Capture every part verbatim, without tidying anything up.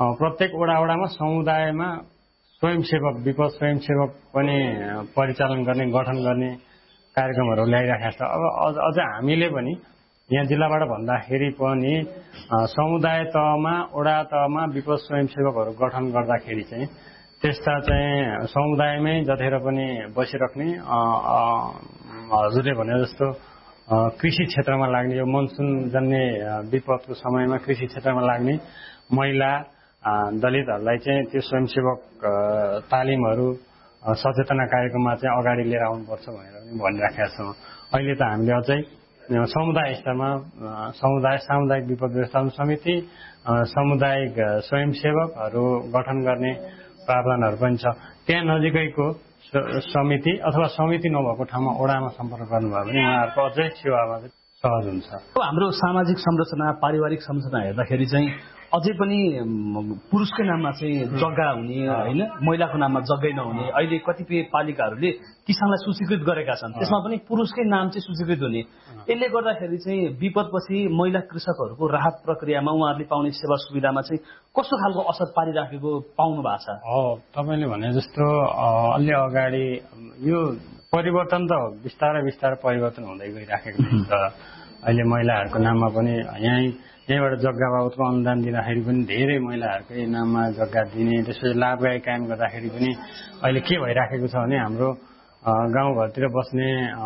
प्रत्येक वडा वडामा समुदायमा स्वयंसेवक विपद स्वयंसेवक पनि परिचालन गर्ने गठन गर्ने कार्यक्रमहरू ल्याइराखेको छ। अब अझ हामीले पनि यहाँ जिल्लाबाट भन्दाखेरि पनि समुदाय तहमा वडा तहमा विपद स्वयंसेवकहरू गठन गर्दाखेरि चाहिँ त्यस्ता चाहिँ समुदायमै जतिखेर पनि बसिराख्ने हजुरले भने जस्तो कृषि क्षेत्रमा लाग्ने यो मनसुन जन्ने विपदको समयमा कृषि क्षेत्रमा लाग्ने महिला दलितहरूलाई चाहिँ त्यो स्वयंसेवक तालिमहरू सचेतना कार्यक्रममा चाहिँ अगाडि लिएर आउनुपर्छ भनेर पनि भनिराखेका छौँ। अहिले त हामीले अझै समुदाय स्तरमा समुदाय सामुदायिक विपद व्यवस्थापन समिति सामुदायिक स्वयंसेवकहरू गठन गर्ने प्रावधानहरू पनि छ। त्यहाँ नजिकैको समिति अथवा समिति नभएको ठाउँमा वडामा सम्पर्क गर्नुभयो भने उहाँहरूको अझै सेवामा सहज हुन्छ। हाम्रो सामाजिक संरचना पारिवारिक संरचना हेर्दाखेरि चाहिँ अझै पनि पुरुषकै नाममा चाहिँ जग्गा हुने होइन, महिलाको नाममा जग्गै नहुने अहिले कतिपय पालिकाहरूले किसानलाई सूचीकृत गरेका छन्, त्यसमा पनि पुरुषकै नाम चाहिँ सूचीकृत हुने। यसले गर्दाखेरि चाहिँ विपदपछि महिला कृषकहरूको राहत प्रक्रियामा उहाँहरूले पाउने सेवा सुविधामा चाहिँ कस्तो खालको असर पारिराखेको पाउनु भएको छ? हो, तपाईँले भने जस्तो अलि अगाडि यो परिवर्तन त बिस्तारै बिस्तारै परिवर्तन हुँदै गइराखेको छ। अहिले महिलाहरूको नाममा पनि यहीँ यहीँबाट जग्गा बाबतको अनुदान दिँदाखेरि पनि धेरै महिलाहरूकै नाममा जग्गा दिने, त्यसपछि लाभदायी कायम गर्दाखेरि पनि अहिले के भइराखेको छ भने हाम्रो गाउँघरतिर बस्ने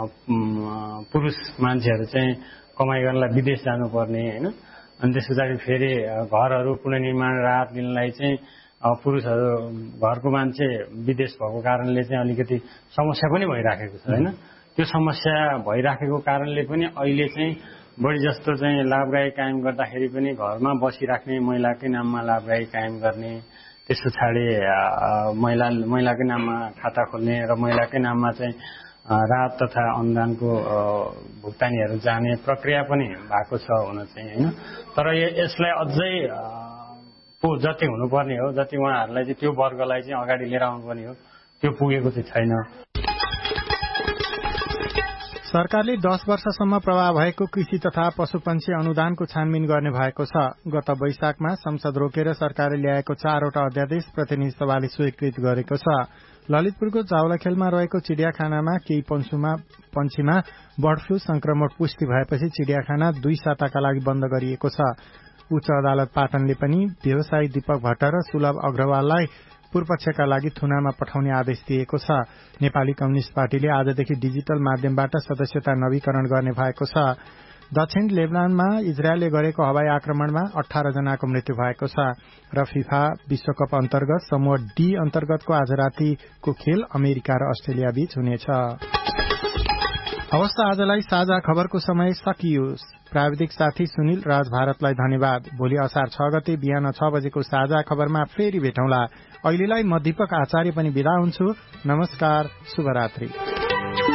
पुरुष मान्छेहरू चाहिँ कमाइ गर्नलाई विदेश जानुपर्ने होइन, अनि त्यस पछाडि फेरि घरहरू पुनर्निर्माण राहत लिनलाई चाहिँ पुरुषहरू घरको मान्छे विदेश भएको कारणले चाहिँ अलिकति समस्या पनि भइराखेको छ होइन। त्यो समस्या भइराखेको कारणले पनि अहिले चाहिँ बढी जस्तो चाहिँ लाभदायी कायम गर्दाखेरि पनि घरमा बसिराख्ने महिलाकै नाममा लाभदायी कायम गर्ने, त्यस पछाडि महिला महिलाकै नाममा खाता खोल्ने र महिलाकै नाममा चाहिँ राहत तथा अनुदानको भुक्तानीहरू जाने प्रक्रिया पनि भएको छ हुन चाहिँ होइन। तर यसलाई अझै जति हुनुपर्ने हो, जति उहाँहरूलाई चाहिँ त्यो वर्गलाई चाहिँ अगाडि लिएर आउनुपर्ने हो, त्यो पुगेको चाहिँ छैन। सरकारले दस वर्षसम्म प्रभाव भएको कृषि तथा पशुपन्छी अनुदानको छानबिन गर्ने भएको छ। गत वैशाखमा संसद रोकेर सरकारले ल्याएको चारवटा अध्यादेश प्रतिनिधि सभाले स्वीकृत गरेको छ। ललितपुरको जावलाखेलमा रहेको चिडियाखानामा केही पशुमा पन्छीमा बर्ड फ्लू संक्रमण पुष्टि भएपछि चिडियाखाना दुई साताका लागि बन्द गरिएको छ। उच्च अदालत पाटनले पनि व्यवसायी दीपक भट्ट र सुलभ अग्रवाललाई पूर्वपक्षका लागि थुनामा पठाउने आदेश दिएको छ। नेपाली कम्युनिष्ट पार्टीले आजदेखि डिजिटल माध्यमबाट सदस्यता नवीकरण गर्ने भएको छ। दक्षिण लेबनानमा इजरायलले गरेको हवाई आक्रमणमा अठार जनाको मृत्यु भएको छ। र फिफा विश्वकप अन्तर्गत समूह डी अन्तर्गतको आज रातिको खेल अमेरिका र अस्ट्रेलिया बीच हुनेछ। हवस्, आजलाई साझा खबरको समय सकियोस्। प्राविधिक साथी सुनिल राज भारतलाई धन्यवाद। भोलि असार छ गते बिहान छ बजेको साझा खबरमा फेरि भेटौँला। अहिलेलाई म दीपक आचार्य पनि बिदा हुन्छु। नमस्कार, शुभरात्रि।